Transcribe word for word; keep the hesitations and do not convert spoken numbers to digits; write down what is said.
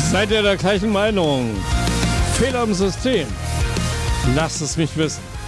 Seid ihr der gleichen Meinung? Fehler im System? Lasst es mich wissen.